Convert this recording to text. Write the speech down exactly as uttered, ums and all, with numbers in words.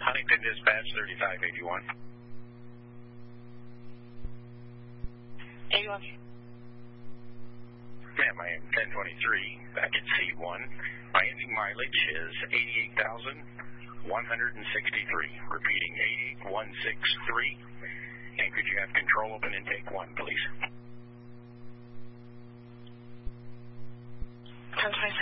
Huntington Dispatch thirty-five eighty-one. eighty-one. Ma'am, I am ten twenty-three, back at C one. My ending mileage is eighty-eight thousand one hundred sixty-three. Repeating, eighty-eight thousand one hundred sixty-three. And could you have control open intake one, please? ten twenty-three.